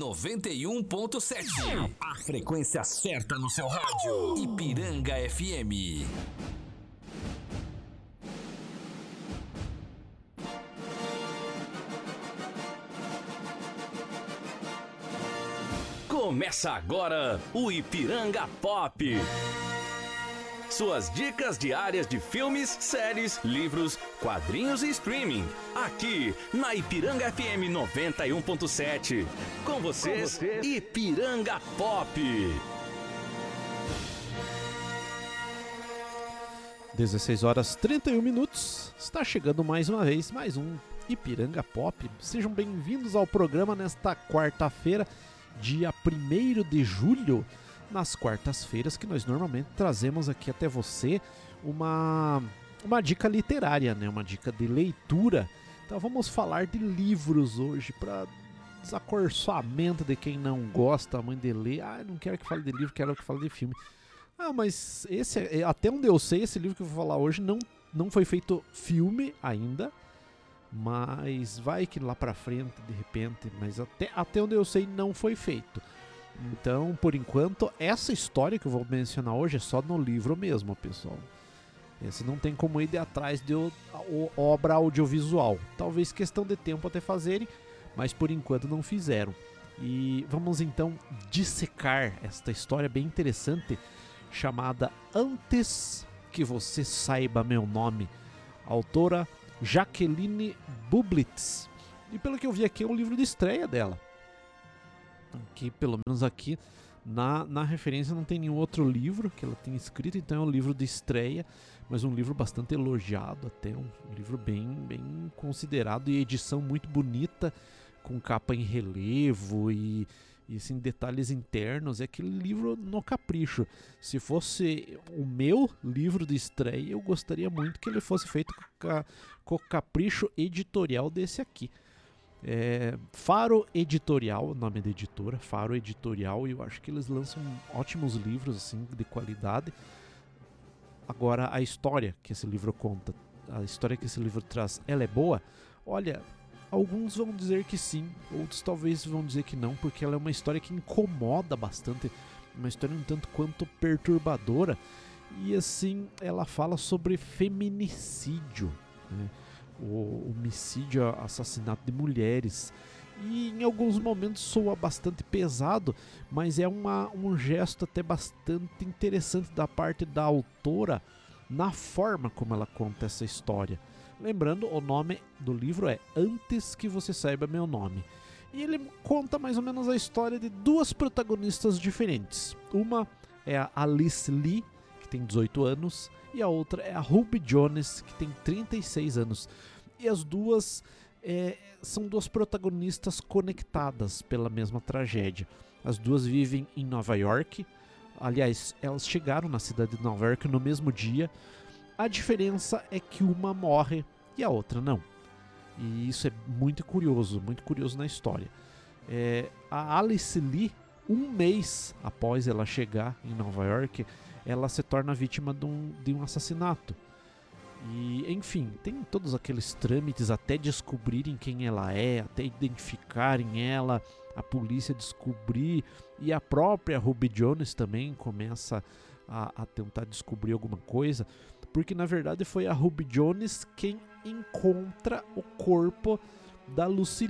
91.7. A frequência certa no seu rádio. Ipiranga FM. Começa agora o Ipiranga Pop. Suas dicas diárias de filmes, séries, livros, quadrinhos e streaming. Aqui na Ipiranga FM 91.7. Com vocês, Ipiranga Pop. 16h31. Está chegando mais uma vez, mais um Ipiranga Pop. Sejam bem-vindos ao programa nesta quarta-feira, dia 1º de julho. Nas quartas-feiras que nós normalmente trazemos aqui até você uma dica literária, né? Uma dica de leitura. Então vamos falar de livros hoje para desacorçoamento de quem não gosta muito de ler. Não quero que fale de livro, quero que fale de filme. Mas esse, até onde eu sei, esse livro que eu vou falar hoje não foi feito filme ainda. Mas vai que lá pra frente, de repente, mas até onde eu sei não foi feito. Então, por enquanto, essa história que eu vou mencionar hoje é só no livro mesmo, pessoal. Esse não tem como ir de atrás de obra audiovisual. Talvez questão de tempo até fazerem, mas por enquanto não fizeram. E vamos então dissecar esta história bem interessante, chamada Antes que Você Saiba Meu Nome. Autora Jacqueline Bublitz. E pelo que eu vi aqui é um livro de estreia dela. Que pelo menos aqui na referência não tem nenhum outro livro que ela tenha escrito, então é um livro de estreia, mas um livro bastante elogiado, até um livro bem considerado e edição muito bonita, com capa em relevo e assim, detalhes internos. É aquele livro no capricho. Se fosse o meu livro de estreia, eu gostaria muito que ele fosse feito com o capricho editorial desse aqui. Faro Editorial, o nome da editora, Faro Editorial, e eu acho que eles lançam ótimos livros assim, de qualidade. Agora, a história que esse livro conta, a história que esse livro traz, ela é boa? Olha, alguns vão dizer que sim, outros talvez vão dizer que não, porque ela é uma história que incomoda bastante, uma história um tanto quanto perturbadora, e assim, ela fala sobre feminicídio, né? O homicídio, assassinato de mulheres, e em alguns momentos soa bastante pesado, mas é um gesto até bastante interessante da parte da autora na forma como ela conta essa história. Lembrando, o nome do livro é Antes que Você Saiba Meu Nome, e ele conta mais ou menos a história de duas protagonistas diferentes. Uma é a Alice Lee, que tem 18 anos, e a outra é a Ruby Jones, que tem 36 anos. E as duas são duas protagonistas conectadas pela mesma tragédia. As duas vivem em Nova York. Aliás, elas chegaram na cidade de Nova York no mesmo dia. A diferença é que uma morre e a outra não. E isso é muito curioso na história. A Alice Lee, um mês após ela chegar em Nova York, ela se torna vítima de um assassinato. E, enfim, tem todos aqueles trâmites até descobrirem quem ela é, até identificarem ela, a polícia descobrir, e a própria Ruby Jones também começa a tentar descobrir alguma coisa, porque na verdade foi a Ruby Jones quem encontra o corpo da Alice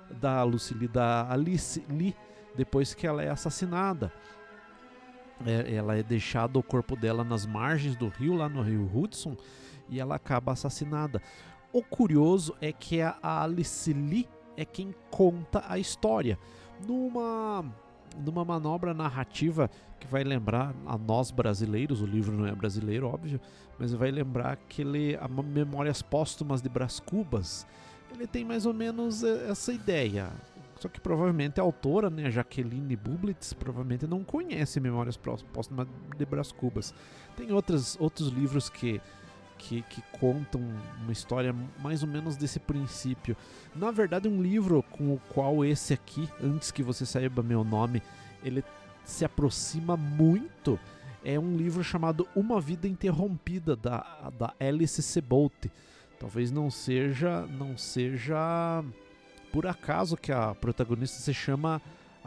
Lee, depois que ela é assassinada. Ela é deixada o corpo dela nas margens do rio, lá no rio Hudson, e ela acaba assassinada. O curioso é que a Alice Lee é quem conta a história numa manobra narrativa que vai lembrar a nós brasileiros. O livro não é brasileiro, óbvio, mas vai lembrar a Memórias Póstumas de Brás Cubas. Ele tem mais ou menos essa ideia. Só que provavelmente a autora, né, a Jacqueline Bublitz, provavelmente não conhece Memórias Póstumas de Brás Cubas. Tem outros livros que contam uma história mais ou menos desse princípio. Na verdade, um livro com o qual esse aqui, Antes que Você Saiba Meu Nome, ele se aproxima muito, é um livro chamado Uma Vida Interrompida, da Alice Sebold. Talvez não seja por acaso que a protagonista se chama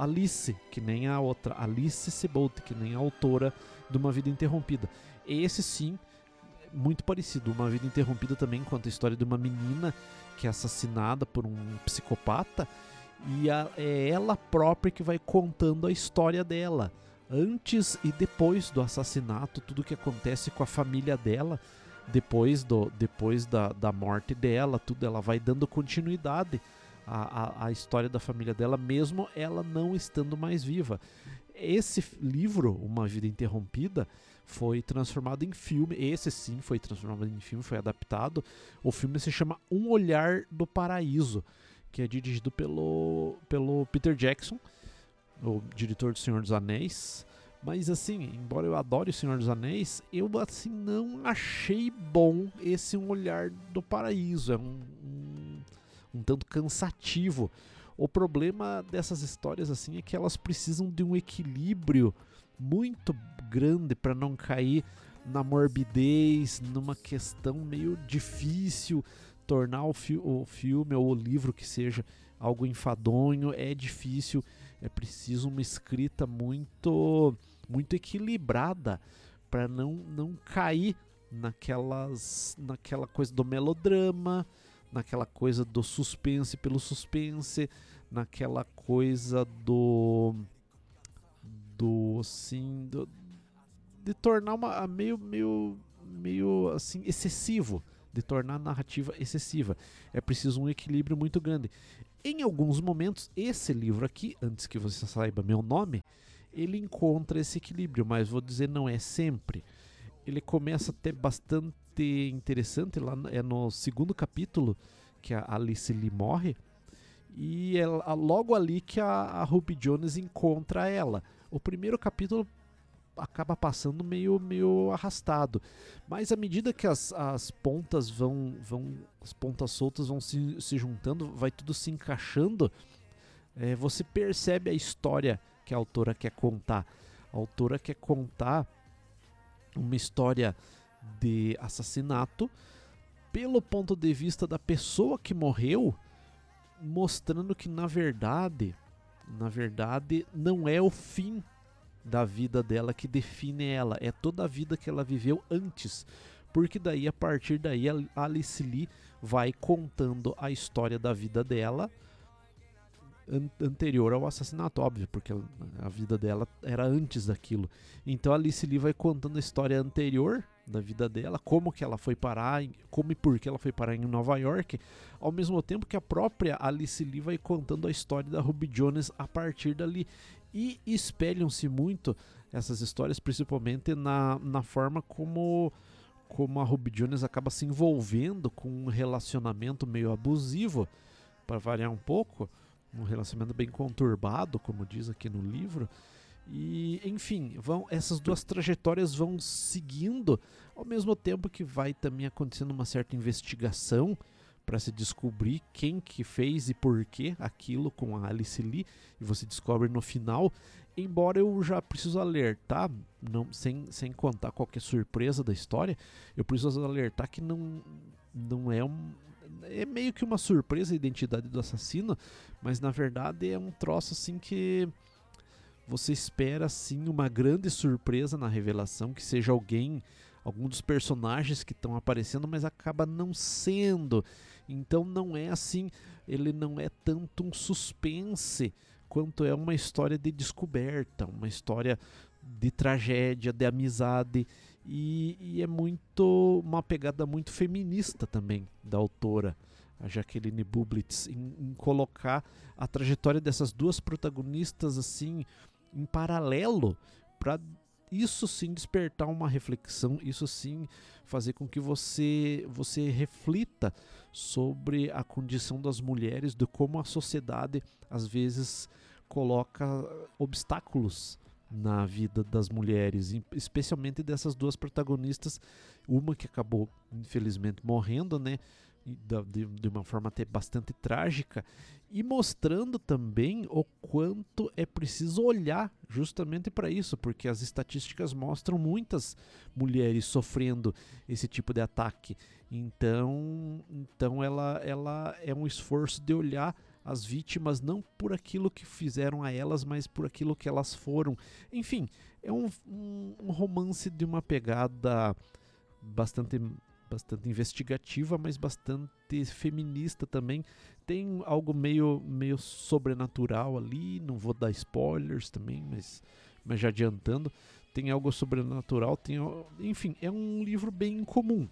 Alice, que nem a outra, Alice Sebold, que nem a autora de Uma Vida Interrompida. Esse sim, muito parecido. Uma Vida Interrompida também conta a história de uma menina que é assassinada por um psicopata, e é ela própria que vai contando a história dela, antes e depois do assassinato, tudo que acontece com a família dela, depois da morte dela, tudo, ela vai dando continuidade à história da família dela, mesmo ela não estando mais viva. Esse livro, Uma Vida Interrompida, foi transformado em filme. Esse sim foi transformado em filme, foi adaptado. O filme se chama Um Olhar do Paraíso, que é dirigido pelo Peter Jackson, o diretor do Senhor dos Anéis. Mas assim, embora eu adore o Senhor dos Anéis, eu assim não achei bom esse Um Olhar do Paraíso. É um tanto cansativo. O problema dessas histórias assim é que elas precisam de um equilíbrio muito grande para não cair na morbidez, numa questão meio difícil. Tornar o filme ou o livro que seja algo enfadonho é difícil. É preciso uma escrita muito equilibrada para não cair naquela coisa do melodrama, naquela coisa do suspense pelo suspense, naquela coisa de tornar meio assim excessivo, de tornar a narrativa excessiva. É preciso um equilíbrio muito grande. Em alguns momentos, esse livro aqui, antes que você saiba meu nome, ele encontra esse equilíbrio, mas vou dizer, não é sempre. Ele começa até bastante interessante, lá é no segundo capítulo que a Alice Lee morre, e é logo ali que a Ruby Jones encontra ela. O primeiro capítulo acaba passando meio arrastado, mas à medida que as pontas as pontas soltas vão se juntando, vai tudo se encaixando, você percebe a história que a autora quer contar. A autora quer contar uma história de assassinato pelo ponto de vista da pessoa que morreu, mostrando que na verdade não é o fim da vida dela que define ela, é toda a vida que ela viveu antes, porque daí a partir daí a Alice Lee vai contando a história da vida dela anterior ao assassinato, óbvio, porque a vida dela era antes daquilo. Então a Alice Lee vai contando a história anterior da vida dela, como que ela foi parar, como e por que ela foi parar em Nova York, ao mesmo tempo que a própria Alice Lee vai contando a história da Ruby Jones a partir dali. E espelham-se muito essas histórias, principalmente na forma como a Ruby Jones acaba se envolvendo com um relacionamento meio abusivo, para variar um pouco, um relacionamento bem conturbado, como diz aqui no livro. E enfim, essas duas trajetórias vão seguindo, ao mesmo tempo que vai também acontecendo uma certa investigação para se descobrir quem que fez e por que aquilo com a Alice Lee, e você descobre no final. Embora eu já preciso alertar, sem contar qualquer surpresa da história, eu preciso alertar que não é meio que uma surpresa a identidade do assassino, mas na verdade é um troço assim que você espera assim uma grande surpresa na revelação, que seja algum dos personagens que estão aparecendo, mas acaba não sendo. Então não é assim, ele não é tanto um suspense quanto é uma história de descoberta, uma história de tragédia, de amizade, e é uma pegada muito feminista também da autora, a Jacqueline Bublitz, em colocar a trajetória dessas duas protagonistas assim em paralelo, para isso sim despertar uma reflexão, isso sim fazer com que você reflita sobre a condição das mulheres, de como a sociedade às vezes coloca obstáculos na vida das mulheres, especialmente dessas duas protagonistas, uma que acabou infelizmente morrendo, né, de uma forma até bastante trágica, e mostrando também o quanto é preciso olhar justamente para isso, porque as estatísticas mostram muitas mulheres sofrendo esse tipo de ataque. Então ela é um esforço de olhar as vítimas não por aquilo que fizeram a elas, mas por aquilo que elas foram. Enfim, é um romance de uma pegada bastante investigativa, mas bastante feminista também. Tem algo meio sobrenatural ali, não vou dar spoilers também, mas já adiantando, tem algo sobrenatural, enfim, é um livro bem comum,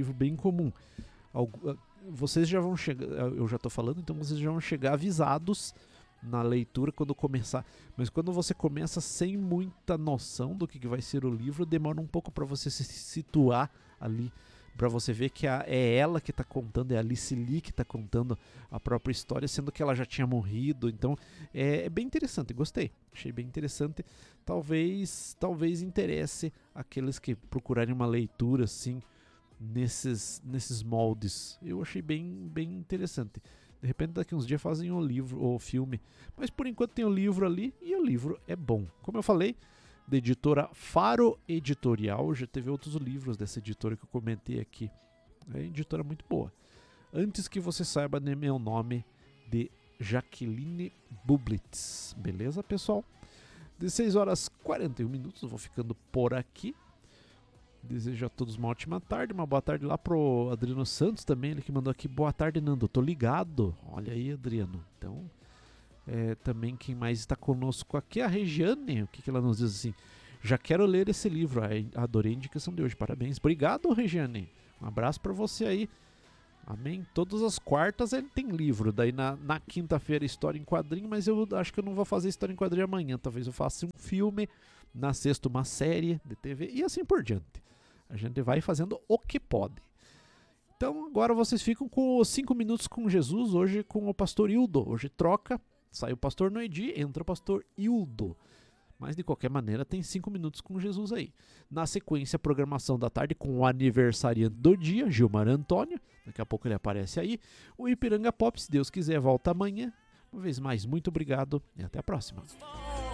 vocês já vão chegar, eu já estou falando, então vocês já vão chegar avisados na leitura quando começar, mas quando você começa sem muita noção do que vai ser o livro, demora um pouco para você se situar ali, para você ver que é ela que está contando, é a Alice Lee que está contando a própria história, sendo que ela já tinha morrido. Então é bem interessante, gostei, achei bem interessante. Talvez interesse aqueles que procurarem uma leitura assim nesses moldes. Eu achei bem interessante. De repente daqui uns dias fazem um livro ou filme, mas por enquanto tem o livro ali e o livro é bom. Como eu falei, da editora Faro Editorial, já teve outros livros dessa editora que eu comentei aqui. É uma editora muito boa. Antes que você saiba, né, meu nome de Jaqueline Bublitz. Beleza, pessoal? 16 horas 41 minutos, eu vou ficando por aqui. Desejo a todos uma ótima tarde, uma boa tarde lá pro Adriano Santos também, ele que mandou aqui, boa tarde, Nando, tô ligado. Olha aí, Adriano. Então, também quem mais está conosco aqui é a Regiane. O que ela nos diz assim? Já quero ler esse livro. Adorei a indicação de hoje. Parabéns. Obrigado, Regiane. Um abraço para você aí. Amém. Todas as quartas ele tem livro. Daí na quinta-feira história em quadrinho, mas eu acho que eu não vou fazer história em quadrinho amanhã. Talvez eu faça um filme, na sexta uma série de TV e assim por diante. A gente vai fazendo o que pode. Então agora vocês ficam com os 5 minutos com Jesus, hoje com o pastor Hildo. Hoje troca. Sai o pastor Noedi, entra o pastor Hildo. Mas de qualquer maneira tem 5 minutos com Jesus aí. Na sequência, a programação da tarde com o aniversariante do dia, Gilmar Antônio. Daqui a pouco ele aparece aí. O Ipiranga Pop, se Deus quiser, volta amanhã. Uma vez mais, muito obrigado e até a próxima.